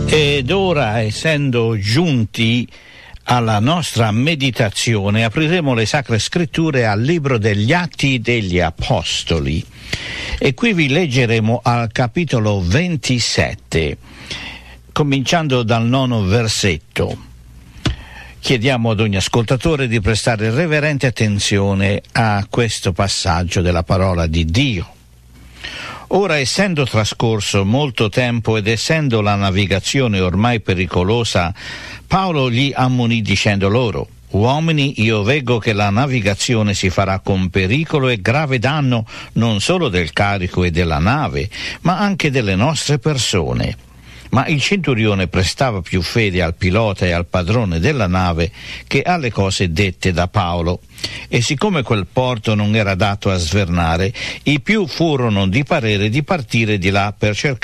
Ed ora, essendo giunti alla nostra meditazione, apriremo le Sacre Scritture al libro degli Atti degli Apostoli e qui vi leggeremo al capitolo 27, cominciando dal 9 versetto. Chiediamo ad ogni ascoltatore di prestare reverente attenzione a questo passaggio della parola di Dio. Ora, essendo trascorso molto tempo ed essendo la navigazione ormai pericolosa, Paolo gli ammonì dicendo loro: «Uomini, io veggo che la navigazione si farà con pericolo e grave danno non solo del carico e della nave, ma anche delle nostre persone». Ma il centurione prestava più fede al pilota e al padrone della nave che alle cose dette da Paolo. E siccome quel porto non era dato a svernare, i più furono di parere di partire di là per cercare